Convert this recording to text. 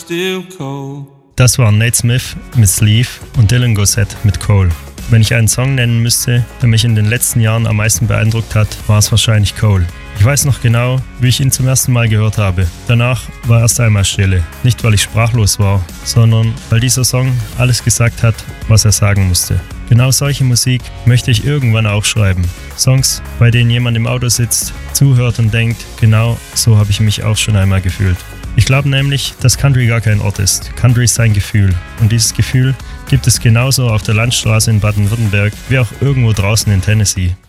still cold. Das waren Nate Smith mit Sleeve und Dylan Gossett mit Cole. Wenn ich einen Song nennen müsste, der mich in den letzten Jahren am meisten beeindruckt hat, war es wahrscheinlich Cole. Ich weiß noch genau, wie ich ihn zum ersten Mal gehört habe. Danach war erst einmal Stille. Nicht, weil ich sprachlos war, sondern weil dieser Song alles gesagt hat, was er sagen musste. Genau solche Musik möchte ich irgendwann auch schreiben. Songs, bei denen jemand im Auto sitzt, zuhört und denkt, genau so habe ich mich auch schon einmal gefühlt. Ich glaube nämlich, dass Country gar kein Ort ist. Country ist ein Gefühl. Und dieses Gefühl gibt es genauso auf der Landstraße in Baden-Württemberg wie auch irgendwo draußen in Tennessee.